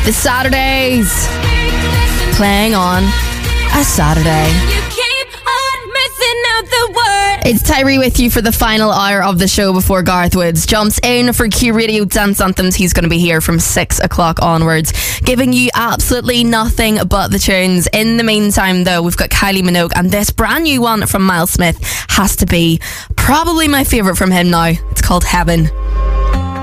The Saturdays. Playing on a Saturday. It's Tyree with you for the final hour of the show before Garth Woods jumps in for Q Radio Dance Anthems. He's going to be here from 6 o'clock onwards, giving you absolutely nothing but the tunes. In the meantime, though, we've got Kylie Minogue, and this brand new one from Miles Smith has to be probably my favourite from him now. It's called Heaven.